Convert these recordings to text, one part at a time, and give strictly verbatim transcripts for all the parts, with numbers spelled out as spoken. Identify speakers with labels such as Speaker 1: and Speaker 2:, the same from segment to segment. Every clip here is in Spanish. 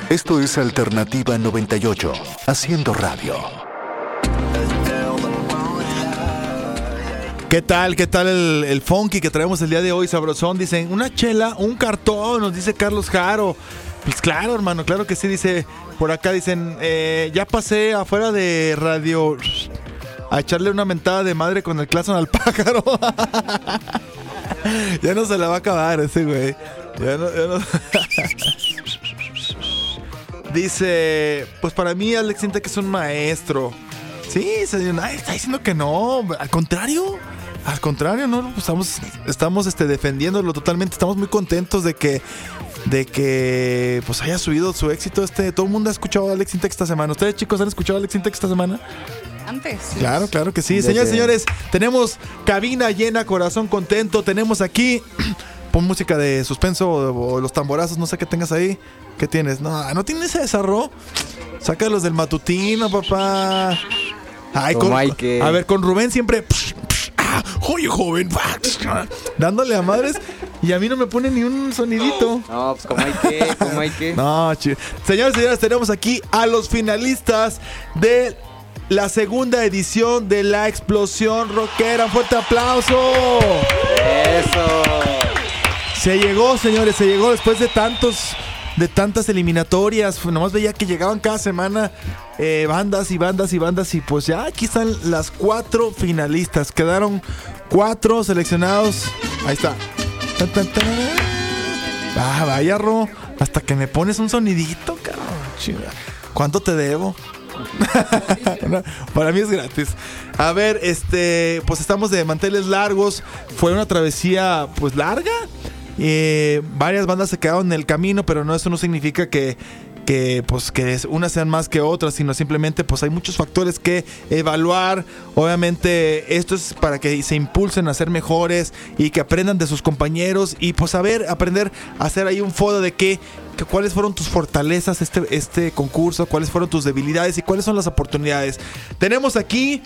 Speaker 1: Esto es Alternativa noventa y ocho, haciendo radio.
Speaker 2: ¿Qué tal? ¿Qué tal el, el funky que traemos el día de hoy, sabrosón? Dicen, una chela, un cartón, nos dice Carlos Jaro. Pues claro, hermano, claro que sí, dice, por acá dicen, eh, ya pasé afuera de radio a echarle una mentada de madre con el claxon al pájaro. Ya no se la va a acabar ese güey. Ya no, ya no. Dice, pues para mí Alex Sintek es un maestro. Sí, se, ay, está diciendo que no. Al contrario, al contrario, no, estamos, estamos este, defendiéndolo totalmente. Estamos muy contentos de que, de que pues haya subido su éxito. Este, todo el mundo ha escuchado a Alex Sintek esta semana. ¿Ustedes, chicos, han escuchado a Alex Sintek esta semana?
Speaker 3: Antes.
Speaker 2: Claro, claro que sí. Señores, señores, tenemos cabina llena, corazón contento. Tenemos aquí, pon música de suspenso o, o los tamborazos, no sé qué tengas ahí. ¿Qué tienes? No, ¿no tienes ese desarrollo? Sácalos del matutino, papá. Ay, con, que... A ver, con Rubén siempre... Ah, oye, joven. Dándole a madres. Y a mí no me pone ni un sonidito.
Speaker 4: No, pues como hay que, como hay que.
Speaker 2: No, chido. Señores, señores, tenemos aquí a los finalistas de la segunda edición de La Explosión Rockera. Un fuerte aplauso.
Speaker 4: Eso.
Speaker 2: Se llegó, señores, se llegó después de tantos... de tantas eliminatorias. Nomás veía que llegaban cada semana eh, bandas y bandas y bandas. Y pues ya aquí están las cuatro finalistas. Quedaron cuatro seleccionados. Ahí está. Ah, vaya, Ro. Hasta que me pones un sonidito, cabrón. ¿Cuánto te debo? No, para mí es gratis. A ver, este, pues estamos de manteles largos. Fue una travesía pues larga. Eh, varias bandas se quedaron en el camino, pero no, eso no significa que, que, pues, que unas sean más que otras, sino simplemente pues hay muchos factores que evaluar. Obviamente esto es para que se impulsen a ser mejores y que aprendan de sus compañeros y pues saber, aprender a hacer ahí un fodo de qué, que cuáles fueron tus fortalezas este, este concurso, cuáles fueron tus debilidades y cuáles son las oportunidades. Tenemos aquí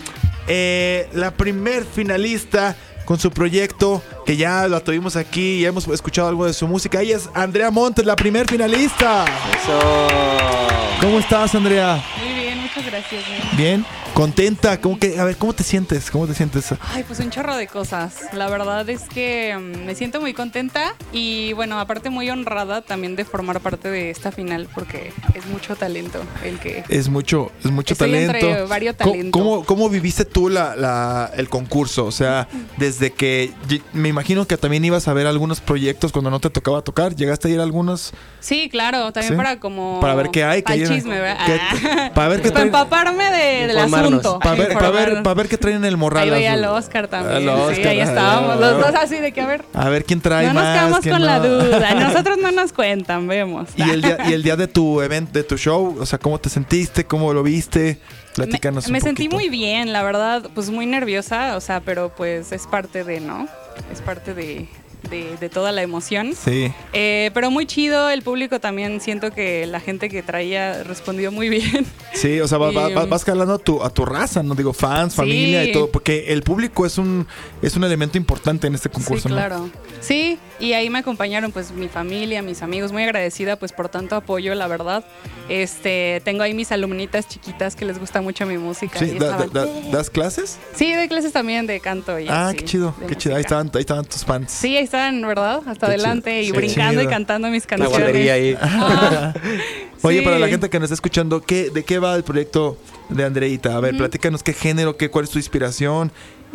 Speaker 2: eh, la primer finalista con su proyecto, que ya la tuvimos aquí y hemos escuchado algo de su música. Ella es Andrea Montes, la primer finalista.
Speaker 4: Eso.
Speaker 2: ¿Cómo estás, Andrea?
Speaker 3: Muy bien, muchas gracias. Bien.
Speaker 2: Bien, contenta. ¿Cómo que, a ver, ¿cómo te sientes? ¿Cómo te sientes?
Speaker 3: Ay, pues un chorro de cosas. La verdad es que um, me siento muy contenta y bueno, aparte muy honrada también de formar parte de esta final porque es mucho talento el que...
Speaker 2: Es mucho, es mucho
Speaker 3: Estoy
Speaker 2: talento.
Speaker 3: Entre varios talentos.
Speaker 2: ¿Cómo, cómo, cómo viviste tú la, la, el concurso? O sea, desde que... Me imagino que también ibas a ver algunos proyectos cuando no te tocaba tocar. ¿Llegaste a ir a algunos?
Speaker 3: Sí, claro. También ¿sí? para como...
Speaker 2: Para ver qué hay.
Speaker 3: Para el
Speaker 2: hay,
Speaker 3: chisme, ¿verdad?
Speaker 2: ¿Qué, para ver qué
Speaker 3: traen, para empaparme de, del asunto.
Speaker 2: Para ver, para, ver, para ver qué traen en el morral.
Speaker 3: Ahí veía al Oscar también.
Speaker 2: Al Oscar,
Speaker 3: sí, ahí estábamos. Los dos así de que a ver...
Speaker 2: A ver quién trae
Speaker 3: no
Speaker 2: más.
Speaker 3: No nos quedamos con
Speaker 2: no.
Speaker 3: la duda. Nosotros no nos cuentan, vemos.
Speaker 2: ¿Y el día, y el día de tu evento, de tu show? O sea, ¿cómo te sentiste? ¿Cómo lo viste? Platícanos
Speaker 3: me, me
Speaker 2: un
Speaker 3: sentí
Speaker 2: poquito.
Speaker 3: muy bien, la verdad, pues muy nerviosa, o sea, pero pues es parte de, ¿no? Es parte de, de, de toda la emoción.
Speaker 2: Sí.
Speaker 3: Eh, pero muy chido, el público también siento que la gente que traía respondió muy bien.
Speaker 2: Sí, o sea, va,
Speaker 3: y,
Speaker 2: va, va, vas calando a tu, a tu raza, ¿no? Digo, fans, familia
Speaker 3: sí.
Speaker 2: y todo, porque el público es un, es un elemento importante en este concurso,
Speaker 3: sí,
Speaker 2: ¿no?
Speaker 3: Claro. Sí, y ahí me acompañaron pues mi familia, mis amigos, muy agradecida pues por tanto apoyo, la verdad. Este, tengo ahí mis alumnitas chiquitas que les gusta mucho mi música.
Speaker 2: Sí, da, da, da, ¿das clases?
Speaker 3: Sí, doy clases también de canto y
Speaker 2: Ah,
Speaker 3: así,
Speaker 2: qué chido, qué chido. Ahí estaban, ahí estaban tus fans.
Speaker 3: Sí, ahí están, ¿verdad? Hasta
Speaker 2: qué
Speaker 3: adelante
Speaker 2: chido.
Speaker 3: y brincando
Speaker 2: chido.
Speaker 3: y cantando mis
Speaker 4: La
Speaker 3: canciones.
Speaker 4: guardería ahí.
Speaker 3: Ah,
Speaker 2: Oye,
Speaker 3: sí.
Speaker 2: para la gente que nos está escuchando, ¿qué, ¿de qué va el proyecto de Andreita? A ver, uh-huh. platícanos qué género, qué, cuál es tu inspiración.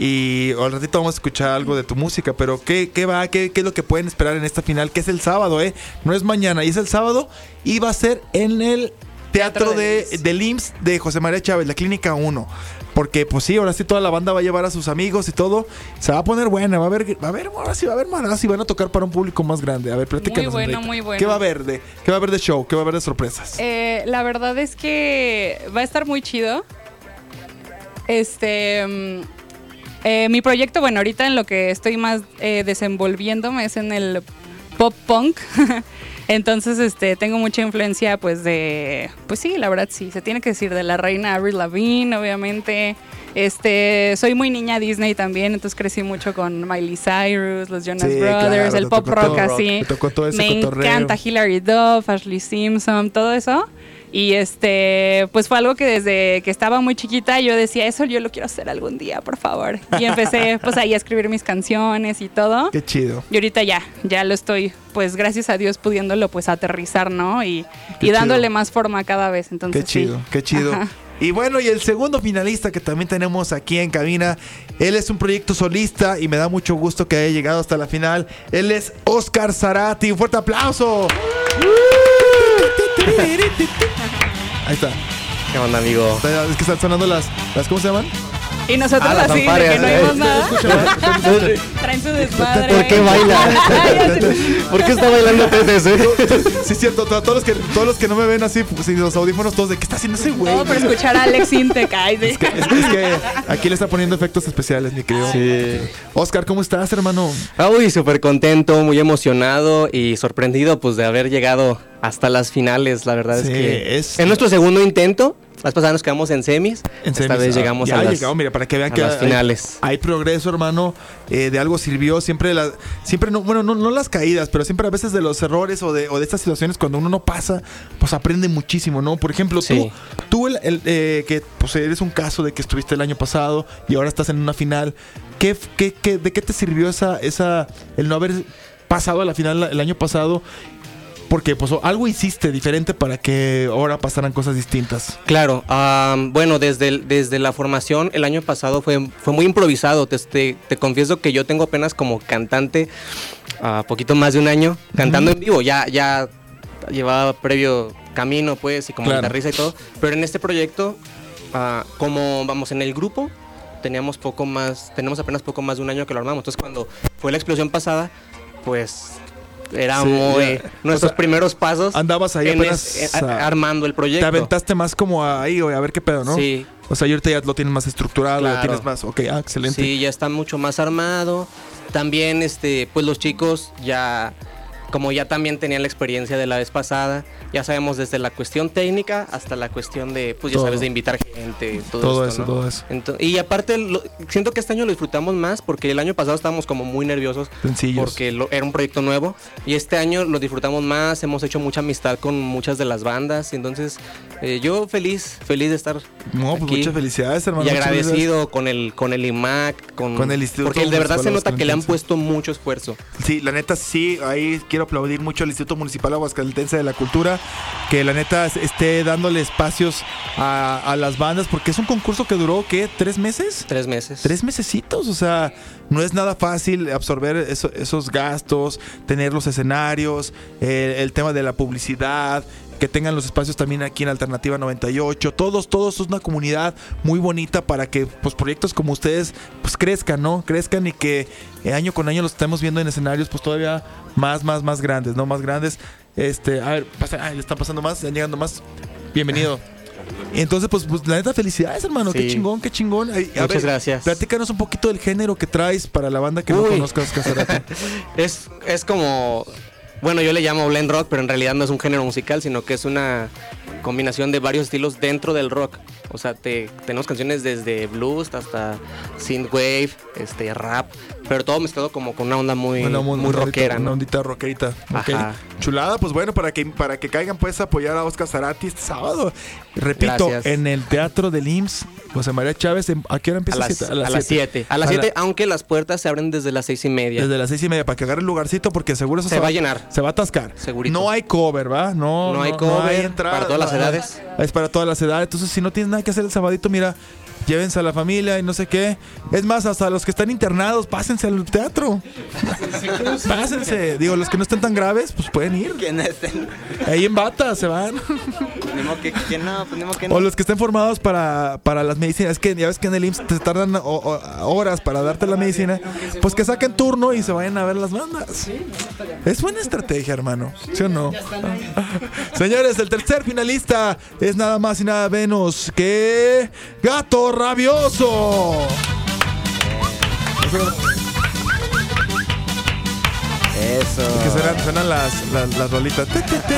Speaker 2: Y al ratito vamos a escuchar algo de tu música, pero ¿qué, qué va? ¿Qué, ¿Qué es lo que pueden esperar en esta final? Que es el sábado, ¿eh? No es mañana, y es el sábado y va a ser en el Teatro, Teatro de, de, del I M S S de José María Chávez, la Clínica uno. Porque pues sí, ahora sí toda la banda va a llevar a sus amigos y todo. Se va a poner buena, va a haber, va a haber, ahora sí va a haber más y van a tocar para un público más grande. A ver, platícanos.
Speaker 3: Muy bueno,
Speaker 2: Andreita.
Speaker 3: muy bueno.
Speaker 2: ¿Qué va a haber de, qué va a haber de show? ¿Qué va a haber de sorpresas?
Speaker 3: Eh, la verdad es que va a estar muy chido. Este... Eh, mi proyecto, bueno, ahorita en lo que estoy más eh, desenvolviéndome es en el pop punk. Entonces, este, tengo mucha influencia, pues, de... Pues sí, la verdad sí, se tiene que decir, de la reina Avril Lavigne, obviamente. Este, soy muy niña Disney también, entonces crecí mucho con Miley Cyrus, los Jonas
Speaker 2: Sí,
Speaker 3: Brothers,
Speaker 2: claro,
Speaker 3: el
Speaker 2: te
Speaker 3: pop
Speaker 2: tocó
Speaker 3: rock
Speaker 2: todo,
Speaker 3: así.
Speaker 2: te tocó todo ese
Speaker 3: Me
Speaker 2: cotorreo.
Speaker 3: encanta Hilary Duff, Ashley Simpson, todo eso. Y este, pues fue algo que desde que estaba muy chiquita yo decía, eso yo lo quiero hacer algún día, por favor. Y empecé pues ahí a escribir mis canciones y todo.
Speaker 2: Qué chido.
Speaker 3: Y ahorita ya, ya lo estoy, pues gracias a Dios pudiéndolo pues aterrizar, ¿no? Y,
Speaker 2: Qué
Speaker 3: y dándole
Speaker 2: chido.
Speaker 3: más forma cada vez. Entonces,
Speaker 2: Qué chido,
Speaker 3: sí.
Speaker 2: qué chido.
Speaker 3: Ajá.
Speaker 2: Y bueno, y el segundo finalista que también tenemos aquí en cabina, él es un proyecto solista y me da mucho gusto que haya llegado hasta la final. Él es Óscar Zárate. Un fuerte aplauso. Ahí está.
Speaker 4: ¿Qué onda, amigo?
Speaker 2: Es que están sonando las, las ¿cómo se llaman?
Speaker 3: Y nosotros
Speaker 4: Ah, las
Speaker 3: así, de
Speaker 4: fanfarrias,
Speaker 3: que no
Speaker 4: eh.
Speaker 3: oímos nada. Traen su desmadre.
Speaker 4: ¿Por qué baila? ¿Por qué está bailando Tetes, eh?
Speaker 2: Sí, es cierto. to- Todos los que, todos los que no me ven así, pues, sin los audífonos, todos de ¿qué está haciendo ese güey?
Speaker 3: Todo por escuchar a Alex Intec. Ay, sí.
Speaker 2: Es que, es, es que aquí le está poniendo efectos especiales, mi querido.
Speaker 4: Sí.
Speaker 2: Óscar, ¿cómo estás, hermano?
Speaker 4: Ah, uy, súper contento, muy emocionado y sorprendido pues de haber llegado hasta las finales. La verdad
Speaker 2: Sí,
Speaker 4: es que
Speaker 2: es-
Speaker 4: es nuestro segundo intento. Las pasadas nos quedamos en semis.
Speaker 2: En
Speaker 4: Esta
Speaker 2: semis.
Speaker 4: vez
Speaker 2: Ah,
Speaker 4: llegamos
Speaker 2: ya
Speaker 4: a las,
Speaker 2: llegamos, mira, para que vean
Speaker 4: a
Speaker 2: que
Speaker 4: las
Speaker 2: hay-
Speaker 4: finales.
Speaker 2: Hay, progreso, hermano. Eh, de algo sirvió. Siempre, la, siempre no, bueno, no, no las caídas, pero siempre a veces de los errores o de, o de estas situaciones cuando uno no pasa, pues aprende muchísimo, ¿no? Por ejemplo,
Speaker 4: Sí.
Speaker 2: tú, tú el, el, eh, que pues eres un caso de que estuviste el año pasado y ahora estás en una final. ¿Qué, qué, qué, ¿De qué te sirvió esa, esa, el no haber pasado a la final el año pasado? Porque pues algo hiciste diferente para que ahora pasaran cosas distintas.
Speaker 4: Claro, am, bueno, desde, el- desde la formación el año pasado fue, fue muy improvisado. Te, te, te confieso que yo tengo apenas como cantante a poquito más de un año cantando en vivo. Ya, ya llevaba previo camino, pues, y como
Speaker 2: Claro.
Speaker 4: guitarrista y todo. Pero en este proyecto, ah, como vamos en el grupo, teníamos poco más, tenemos apenas poco más de un año que lo armamos. Entonces, cuando fue la explosión pasada, pues era
Speaker 2: Sí,
Speaker 4: muy
Speaker 2: ya.
Speaker 4: nuestros
Speaker 2: O sea,
Speaker 4: primeros pasos.
Speaker 2: andabas ahí
Speaker 4: en
Speaker 2: apenas,
Speaker 4: es- eh,
Speaker 2: ah,
Speaker 4: armando el proyecto.
Speaker 2: Te aventaste más como ahí, güey, a ver qué pedo, ¿no?
Speaker 4: Sí.
Speaker 2: O sea, y ahorita ya lo tienes más estructurado, ya
Speaker 4: Claro.
Speaker 2: tienes más. Ok, ah, excelente.
Speaker 4: Sí, ya está mucho más armado. También, este, pues los chicos ya, como ya también tenían la experiencia de la vez pasada, ya sabemos desde la cuestión técnica hasta la cuestión de, pues ya
Speaker 2: Todo.
Speaker 4: sabes, de invitar gente, todo,
Speaker 2: Todo
Speaker 4: esto,
Speaker 2: eso,
Speaker 4: ¿no?
Speaker 2: todo eso.
Speaker 4: Ento- y aparte, lo- siento que este año lo disfrutamos más porque el año pasado estábamos como muy nerviosos
Speaker 2: Sencillos.
Speaker 4: porque lo- era un proyecto nuevo y este año lo disfrutamos más, hemos hecho mucha amistad con muchas de las bandas, entonces eh, yo feliz, feliz de estar
Speaker 2: No, pues
Speaker 4: aquí.
Speaker 2: muchas felicidades, hermano.
Speaker 4: Y
Speaker 2: muchas
Speaker 4: agradecido con el con el I M A C, con,
Speaker 2: Con el Instituto
Speaker 4: porque de verdad se
Speaker 2: Municipal
Speaker 4: nota que le han
Speaker 2: Aguascalentense.
Speaker 4: puesto mucho esfuerzo.
Speaker 2: Sí, la neta sí, ahí quiero aplaudir mucho al Instituto Municipal Aguascalentense de la Cultura, que la neta esté dándole espacios a, a las bandas, porque es un concurso que duró, ¿qué? ¿Tres meses?
Speaker 4: Tres meses.
Speaker 2: Tres mesecitos, o sea, no es nada fácil absorber eso- esos gastos, tener los escenarios, eh, el tema de la publicidad, que tengan los espacios también aquí en Alternativa noventa y ocho, todos, todos es una comunidad muy bonita para que pues proyectos como ustedes pues crezcan, ¿no? Crezcan y que eh, año con año los estemos viendo en escenarios pues todavía más, más, más grandes, ¿no? Más grandes. Este, a ver, pasa, ay, le están pasando más, están llegando más. Bienvenido. Y entonces, pues, pues, la neta, felicidades, hermano. Qué
Speaker 4: Sí.
Speaker 2: chingón, qué chingón. Ay, a
Speaker 4: Muchas
Speaker 2: ver,
Speaker 4: gracias.
Speaker 2: Platícanos un poquito del género que traes para la banda que no
Speaker 4: Uy.
Speaker 2: conozca a Óscar Zárate.
Speaker 4: Es, es como, bueno, yo le llamo blend rock, pero en realidad no es un género musical, sino que es una combinación de varios estilos dentro del rock. O sea, te, tenemos canciones desde blues hasta synthwave, este, rap, pero todo mezclado como con una onda muy,
Speaker 2: Una,
Speaker 4: muy
Speaker 2: ondita-
Speaker 4: rockera,
Speaker 2: Una
Speaker 4: ¿no?
Speaker 2: ondita rockerita. Ok.
Speaker 4: Ajá.
Speaker 2: Chulada, pues bueno, para que, para que caigan, puedes apoyar a Óscar Zárate este sábado. Repito,
Speaker 4: Gracias.
Speaker 2: en el Teatro del I M S S, José María Chávez, ¿en- ¿a qué hora
Speaker 4: A
Speaker 2: empieza?
Speaker 4: las
Speaker 2: Siete-
Speaker 4: a las siete. A las
Speaker 2: A la-
Speaker 4: siete, aunque las puertas se abren desde las seis y media.
Speaker 2: Desde las seis y media, para que agarre el lugarcito, porque seguro eso
Speaker 4: Se va a llenar.
Speaker 2: Se va a atascar.
Speaker 4: Segurito.
Speaker 2: No hay cover, ¿va? No,
Speaker 4: No hay cover,
Speaker 2: entrada,
Speaker 4: para todas las
Speaker 2: no,
Speaker 4: edades.
Speaker 2: Es para todas las edades. Entonces, si no tienes nada que hacer el sabadito, mira, llévense a la familia y no sé qué. Es más, hasta los que están internados, pásense al teatro. Pásense. Digo, los que no estén tan graves, pues pueden ir.
Speaker 5: ¿Quién estén?
Speaker 2: Ahí en bata se van.
Speaker 5: Ni modo que quién no, pues ni modo que no.
Speaker 2: O los que estén formados para, para las medicinas. Es que ya ves que en el I M S S te tardan o- o- horas para darte la medicina. Pues que saquen turno y se vayan a ver las bandas. Es buena estrategia, hermano. ¿Sí o no? Señores, el tercer finalista es nada más y nada menos que Gato Rabioso.
Speaker 5: Eso.
Speaker 2: Que suenan, suenan las, las, las rolitas.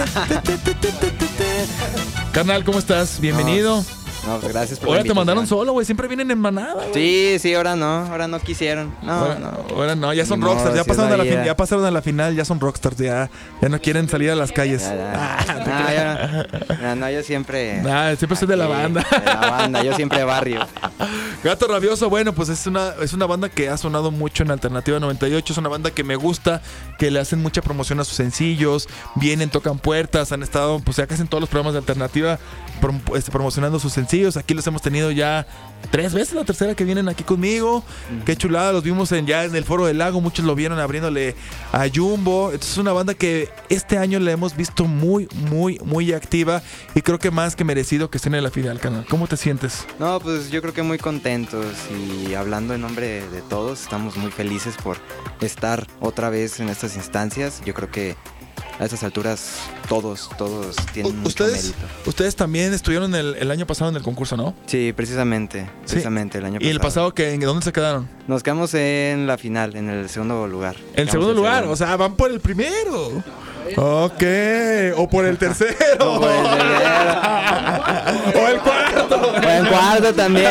Speaker 2: Carnal, ¿cómo estás? Bienvenido.
Speaker 5: No, no, pues gracias por
Speaker 2: Ahora
Speaker 5: la
Speaker 2: te mandaron
Speaker 5: invitación.
Speaker 2: solo, güey. Siempre vienen en manada, güey.
Speaker 5: Sí, sí, ahora no, ahora no quisieron. No,
Speaker 2: ahora,
Speaker 5: no.
Speaker 2: ahora no, ya son
Speaker 5: Ni modo,
Speaker 2: rockstars. Ya
Speaker 5: si es
Speaker 2: pasaron,
Speaker 5: la
Speaker 2: a la fin-
Speaker 5: vida.
Speaker 2: ya pasaron a la final, ya son rockstars. Ya, ya no quieren salir a las calles.
Speaker 5: Ya, ya.
Speaker 2: Ah,
Speaker 5: no, yo, no, no, yo siempre.
Speaker 2: Nah, siempre soy de la
Speaker 5: aquí,
Speaker 2: banda.
Speaker 5: De la banda, yo siempre barrio.
Speaker 2: Gato Rabioso, bueno, pues es una, es una banda que ha sonado mucho en Alternativa noventa y ocho. Es una banda que me gusta, que le hacen mucha promoción a sus sencillos. Vienen, tocan puertas, han estado, pues ya casi en todos los programas de Alternativa prom- este, promocionando sus sencillos. Aquí los hemos tenido ya tres veces, la tercera que vienen aquí conmigo. Qué chulada, los vimos en, ya en el Foro del Lago. Muchos lo vieron abriéndole a Jumbo. Entonces es una banda que este año la hemos visto muy, muy, muy activa. Y creo que más que merecido que estén en la final, canal. ¿Cómo te sientes?
Speaker 5: No, pues yo creo que muy contentos y hablando en nombre de todos, estamos muy felices por estar otra vez en estas instancias. Yo creo que a estas alturas todos, todos tienen mucho
Speaker 2: Ustedes,
Speaker 5: mérito.
Speaker 2: ustedes también estuvieron el, el año pasado en el concurso, ¿no?
Speaker 5: Sí, precisamente,
Speaker 2: Sí.
Speaker 5: precisamente el año
Speaker 2: ¿Y
Speaker 5: pasado.
Speaker 2: el pasado que en dónde se quedaron?
Speaker 5: Nos quedamos en la final, en el segundo lugar.
Speaker 2: El
Speaker 5: Quedamos
Speaker 2: segundo
Speaker 5: en
Speaker 2: lugar,
Speaker 5: segundo.
Speaker 2: o sea, van por el primero. Ok, o por el tercero.
Speaker 5: O por el tercero.
Speaker 2: O el cuarto.
Speaker 5: O en cuarto también,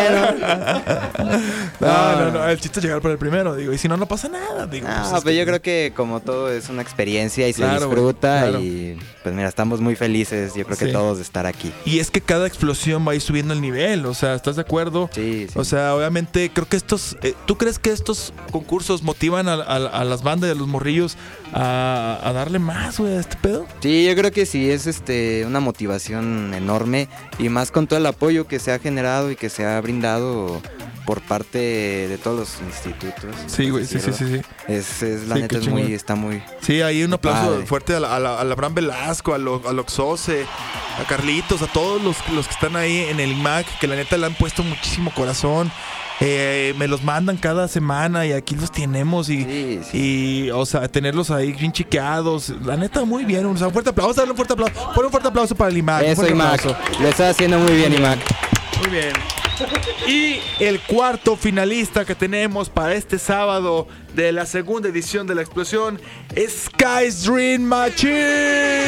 Speaker 5: ¿no?
Speaker 2: No, no, no, el chiste es llegar por el primero, digo, y si no, no pasa nada, digo.
Speaker 5: No,
Speaker 2: pues,
Speaker 5: pues
Speaker 2: es que-
Speaker 5: yo creo que como todo es una experiencia y se
Speaker 2: Claro, güey,
Speaker 5: disfruta
Speaker 2: claro.
Speaker 5: y pues mira, estamos muy felices, yo creo
Speaker 2: Sí.
Speaker 5: que todos de estar aquí.
Speaker 2: Y es que cada explosión va a ir subiendo el nivel, o sea, ¿estás de acuerdo?
Speaker 5: Sí, sí.
Speaker 2: O sea, obviamente, creo que estos. eh, ¿Tú crees que estos concursos motivan a, a- a las bandas y a los morrillos a, a darle más, güey, a este pedo?
Speaker 5: Sí, yo creo que sí es este una motivación enorme y más con todo el apoyo que se ha generado y que se ha brindado por parte de todos los institutos.
Speaker 2: Sí, güey, sí, sí, sí, sí.
Speaker 5: Es, es la
Speaker 2: Sí,
Speaker 5: neta
Speaker 2: qué
Speaker 5: es muy,
Speaker 2: chingón.
Speaker 5: está muy.
Speaker 2: Sí, ahí un aplauso
Speaker 5: Padre.
Speaker 2: fuerte a, la, a, la- a la Abraham Velasco, a, lo, a Loxose, a Carlitos, a todos los, los que están ahí en el I M A C, que la neta le han puesto muchísimo corazón. Eh, me los mandan cada semana y aquí los tenemos y,
Speaker 5: Sí, sí.
Speaker 2: y o sea, tenerlos ahí bien chiqueados. La neta, muy bien. O sea, un fuerte aplauso, darle un fuerte aplauso. Pon un fuerte aplauso para el I M A C. un
Speaker 5: Eso,
Speaker 2: fuerte
Speaker 5: Imac.
Speaker 2: aplauso.
Speaker 5: Lo está haciendo muy bien, Imac.
Speaker 2: Muy bien. Y el cuarto finalista que tenemos para este sábado de la segunda edición de La Explosión es Sky's Dream Machine.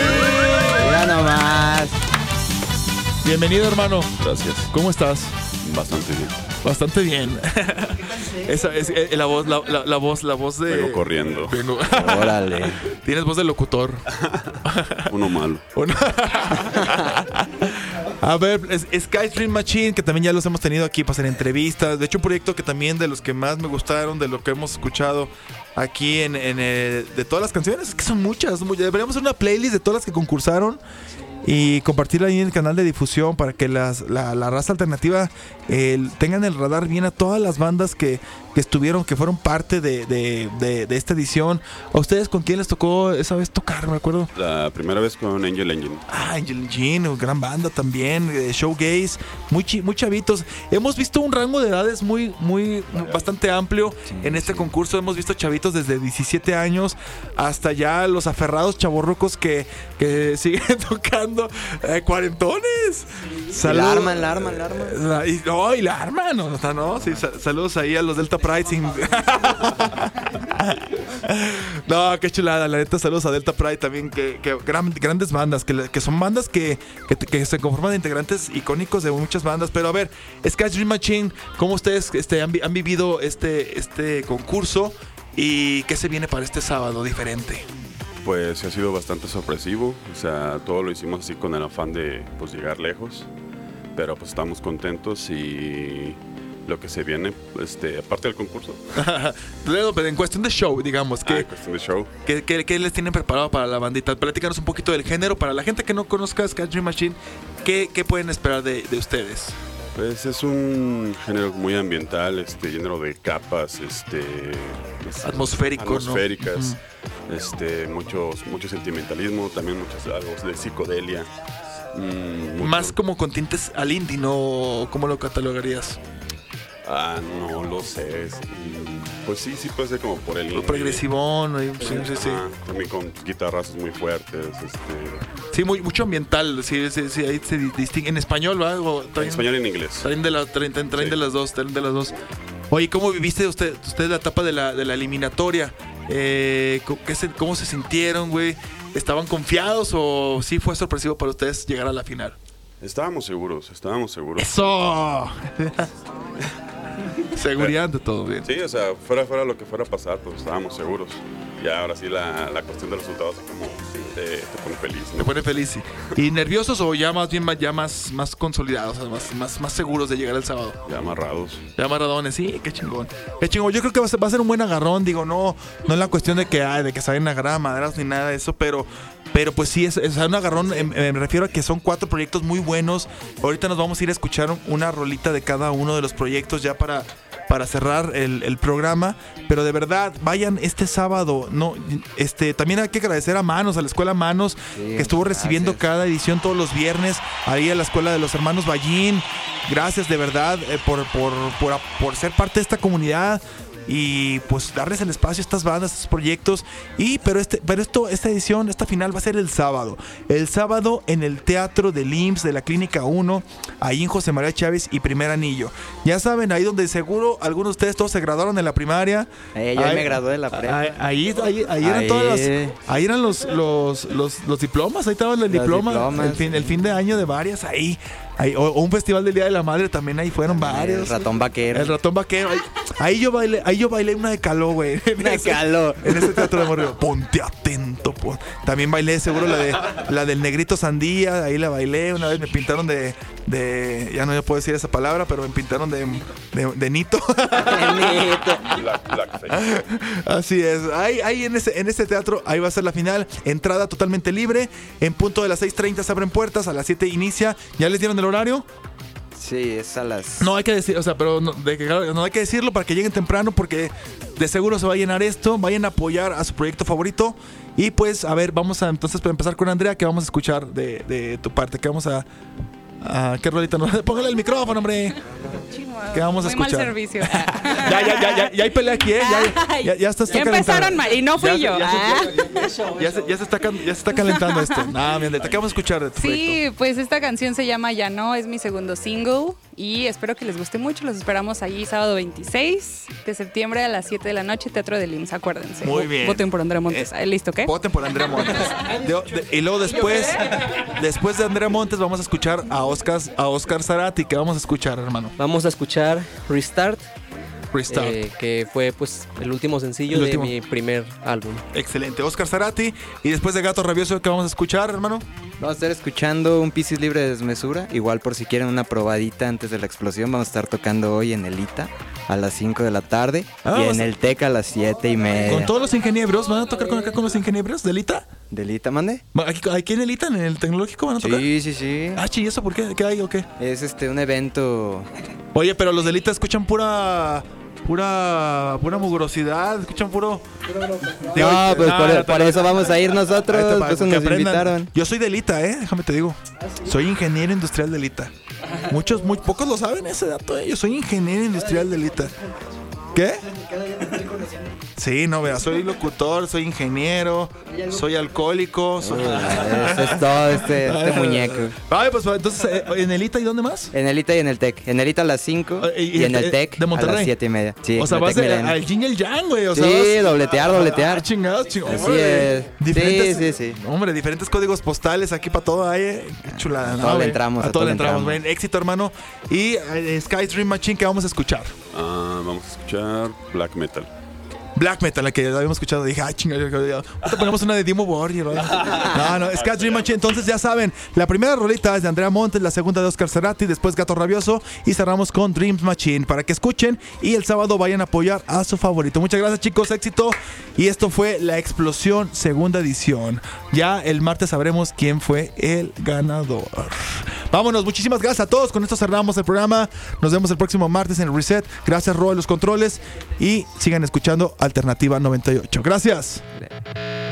Speaker 5: Ya nomás.
Speaker 2: Bienvenido, hermano.
Speaker 6: Gracias.
Speaker 2: ¿Cómo estás?
Speaker 6: Bastante bien.
Speaker 2: Bastante bien. Esa es eh, la voz, la, la- la voz, la voz de.
Speaker 6: Vengo corriendo.
Speaker 2: Vengo-
Speaker 5: Órale.
Speaker 2: Tienes voz de locutor.
Speaker 6: Uno malo.
Speaker 2: Una- A ver, es, Sky Dream Machine, que también ya los hemos tenido aquí para hacer entrevistas. De hecho, un proyecto que también de los que más me gustaron, de lo que hemos escuchado aquí en, en eh, de todas las canciones, es que son muchas. son muchas. Deberíamos hacer una playlist de todas las que concursaron y compartirla ahí en el canal de difusión para que las, la, la raza alternativa eh, tengan el radar bien a todas las bandas que, que estuvieron, que fueron parte de, de, de, de esta edición. ¿A ustedes con quién les tocó esa vez tocar? Me acuerdo.
Speaker 6: La primera vez con Angel Engine.
Speaker 2: Ah, Angel Engine, gran banda también, eh, Showgaze, muy, chi- muy chavitos. Hemos visto un rango de edades muy, muy, bastante amplio en este concurso. Hemos visto chavitos desde diecisiete años hasta ya los aferrados chavorrucos que, que siguen tocando eh, cuarentones.
Speaker 5: El arma, el arma, el arma.
Speaker 2: La- y, no, y la arma, no, no, no, sí, sa- saludos ahí a los Delta Pride. sin- no, qué chulada, la neta, saludos a Delta Pride también, que, que gran- grandes bandas, que, le- que son bandas que, que, que se conforman de integrantes icónicos de muchas bandas. Pero a ver, Sky Dream Machine, ¿cómo ustedes este, han, vi- han vivido este, este concurso y qué se viene para este sábado diferente?
Speaker 6: Pues ha sido bastante sorpresivo. O sea, todo lo hicimos así con el afán de pues, llegar lejos. Pero pues estamos contentos y lo que se viene, este, aparte del concurso,
Speaker 2: Luego, pero en cuestión de show, digamos,
Speaker 6: ah,
Speaker 2: que
Speaker 6: en cuestión de show.
Speaker 2: ¿Qué, qué, qué les tienen preparado para la bandita? Platícanos un poquito del género. Para la gente que no conozca Sky Dream Machine, ¿qué, qué pueden esperar de, de ustedes?
Speaker 6: Pues es un género muy ambiental, este, lleno de capas, este, es-
Speaker 2: Atmosférico, ¿no?
Speaker 6: atmosféricas, este, muchos, mucho sentimentalismo, también muchos algo de psicodelia. mm, mucho-
Speaker 2: Más como con tintes al indie, ¿no? ¿Cómo lo catalogarías?
Speaker 6: Ah, no lo sé. es- mm, Pues sí, sí puede ser como por el
Speaker 2: Lo
Speaker 6: indie.
Speaker 2: progresivón, y- sí, sí, sí.
Speaker 6: Ajá, también con guitarras muy fuertes. Este,
Speaker 2: Sí, muy, mucho ambiental, sí, sí, sí, ahí se di- distingue. En español, ¿va? O
Speaker 6: en
Speaker 2: traen-
Speaker 6: español y en inglés.
Speaker 2: Traen de, la, traen, traen- traen
Speaker 6: Sí.
Speaker 2: de las dos, traen de las dos. Oye, ¿cómo viviste usted, usted la etapa de la, de la eliminatoria? Eh, ¿qué se, ¿Cómo se sintieron, güey? ¿Estaban confiados o sí fue sorpresivo para ustedes llegar a la final?
Speaker 6: Estábamos seguros, estábamos seguros.
Speaker 2: ¡Eso! Seguridad de todo bien.
Speaker 6: Sí, o sea, fuera, fuera lo que fuera a pasar, pues estábamos seguros. Y ahora sí la, la cuestión de los resultados es como sí, te, te pone feliz, ¿no?
Speaker 2: Te pone feliz, sí. ¿Y nerviosos o ya más bien ya más, más consolidados, o sea, más, más, más seguros de llegar el sábado?
Speaker 6: Ya amarrados.
Speaker 2: Ya amarradones, sí, qué chingón. Qué chingón. Yo creo que va a ser, va a ser un buen agarrón, digo, no, no es la cuestión de que, ay, de que saben agarrar a maderas ni nada de eso, pero... Pero pues sí, es, es un agarrón, eh, me refiero a que son cuatro proyectos muy buenos. Ahorita nos vamos a ir a escuchar una rolita de cada uno de los proyectos ya para, para cerrar el, el programa. Pero de verdad, vayan este sábado. No, este, también hay que agradecer a Manos, a la Escuela Manos, sí, que estuvo recibiendo gracias. Cada edición todos los viernes, ahí a la Escuela de los Hermanos Ballín. Gracias de verdad eh, por, por, por, por ser parte de esta comunidad. Y pues darles el espacio a estas bandas, a estos proyectos. Y pero este, pero esto, esta edición, esta final va a ser el sábado. El sábado en el Teatro del I M S S de la Clínica uno, ahí en José María Chávez y Primer Anillo. Ya saben, ahí donde seguro algunos de ustedes todos se graduaron en la primaria.
Speaker 5: Eh, yo ahí, me gradué de la prepa.
Speaker 2: Ahí, ahí, ahí, ahí eran
Speaker 5: ahí.
Speaker 2: todas las, ahí eran los, los, los, los diplomas, ahí estaban los, los diplomas, diplomas. El fin, el fin de año de varias ahí. Ahí, o, o un festival del Día de la Madre también, ahí fueron varios.
Speaker 5: El ratón vaquero.
Speaker 2: El ratón vaquero. Ahí, ahí yo bailé, ahí yo bailé una de Caló, güey.
Speaker 5: Una de Caló.
Speaker 2: En ese teatro de Morro. Ponte atento, po. También bailé seguro la de la del Negrito Sandía, ahí la bailé. Una vez me pintaron de, de ya no puedo decir esa palabra, pero me pintaron de, de, de Nito.
Speaker 5: Nito.
Speaker 6: Black, blackface.
Speaker 2: Así es. Ahí, ahí en ese, en ese teatro, ahí va a ser la final. Entrada totalmente libre. En punto de las seis treinta se abren puertas, a las siete inicia. ¿Ya les dieron el horario?
Speaker 5: Sí, es a las...
Speaker 2: No hay que decir, o sea, pero no, de que, no hay que decirlo para que lleguen temprano porque de seguro se va a llenar esto. Vayan a apoyar a su proyecto favorito. Y pues, a ver, vamos a entonces para empezar con Andrea, que vamos a escuchar de, de tu parte, que vamos a... a ¿qué rolita? No, póngale el micrófono, hombre. Que vamos a
Speaker 3: Muy
Speaker 2: escuchar.
Speaker 3: mal servicio.
Speaker 2: ya, ya, ya, ya, ya hay pelea aquí, ¿eh? Ya, ya, ya, está, está
Speaker 3: ya empezaron mal y no fui
Speaker 2: ya,
Speaker 3: yo.
Speaker 2: Ya, ya, ya, ya, se, ya, se está, ya se está calentando esto. Nah, mi Andrea, ¿qué vamos a escuchar de tu
Speaker 3: Sí,
Speaker 2: proyecto?
Speaker 3: pues esta canción se llama Ya No, es mi segundo single y espero que les guste mucho. Los esperamos allí sábado veintiséis de septiembre a las siete de la noche, Teatro del I M S S, acuérdense.
Speaker 2: Muy bien.
Speaker 3: Voten por Andrea Montes. Eh, ¿Listo qué?
Speaker 2: Voten por Andrea Montes. De, de, y luego después, después de Andrea Montes vamos a escuchar a Oscar, a Oscar Zarate. ¿Qué vamos a escuchar, hermano?
Speaker 4: Vamos a escuchar Restart,
Speaker 2: Restart.
Speaker 4: Eh, que fue pues el último sencillo
Speaker 2: el último.
Speaker 4: de mi primer álbum.
Speaker 2: Excelente, Oscar Zarate. Y después de Gato Rabioso, ¿qué vamos a escuchar, hermano?
Speaker 5: Vamos a estar escuchando un Piscis libre de desmesura. Igual por si quieren una probadita antes de la explosión, vamos a estar tocando hoy en el I T A a las cinco de la tarde ah, y en el TEC a las siete y media.
Speaker 2: Con todos los ingenieros, ¿van a tocar con acá con los ingenieros del I T A?
Speaker 5: ¿Del I T A, mande?
Speaker 2: ¿Aquí, aquí en el I T A, en el tecnológico van a tocar?
Speaker 5: Sí, sí, sí.
Speaker 2: Ah, ¿y eso por qué? ¿Qué hay o qué?
Speaker 5: Es este un evento...
Speaker 2: Oye, pero los del I T A escuchan pura... Pura, pura mugrosidad, escuchan puro...
Speaker 5: No, Digo, pues no, por, no, por eso vamos a ir nosotros, por eso nos aprendan. Invitaron.
Speaker 2: Yo soy del I T A, eh, déjame te digo. Soy ingeniero industrial del I T A. Muchos, muy pocos lo saben ese dato, eh. Yo soy ingeniero industrial del I T A. ¿Qué? Sí, no, vea, soy locutor, soy ingeniero, soy alcohólico, soy...
Speaker 5: Eso es todo este, este muñeco.
Speaker 2: Ay, pues entonces, ¿en el I T A y dónde más?
Speaker 5: En el I T A y en el TEC. En el I T A a las cinco y, y, y en el TEC
Speaker 2: de Monterrey.
Speaker 5: A las siete y media. Sí,
Speaker 2: o sea, vas de, al yin y el yang, güey. O sea,
Speaker 5: sí,
Speaker 2: vas...
Speaker 5: dobletear, dobletear.
Speaker 2: Ah, chingados, chingados.
Speaker 5: Así es.
Speaker 2: Diferentes,
Speaker 5: sí, sí, sí.
Speaker 2: Hombre, diferentes códigos postales aquí para todo ahí. Eh. Chulada.
Speaker 5: A todo
Speaker 2: no,
Speaker 5: le entramos.
Speaker 2: A, a todo le entramos. Ven, éxito, hermano. Y eh, Sky Dream Machine, ¿qué vamos a escuchar?
Speaker 6: Uh, vamos a escuchar Black Metal.
Speaker 2: Black Metal, la que habíamos escuchado. Dije, ay, chingada, te ponemos una de Dimo Warrior. No, no, Sky Dream Machine. Entonces ya saben, la primera rolita es de Andrea Montes, la segunda de Oscar Zarate, después Gato Rabioso y cerramos con Dream Machine para que escuchen y el sábado vayan a apoyar a su favorito. Muchas gracias, chicos, éxito. Y esto fue La Explosión, segunda edición. Ya el martes sabremos quién fue el ganador. Vámonos, muchísimas gracias a todos. Con esto cerramos el programa. Nos vemos el próximo martes en el Reset. Gracias, Ro, de los controles. Y sigan escuchando Alternativa noventa y ocho. Gracias.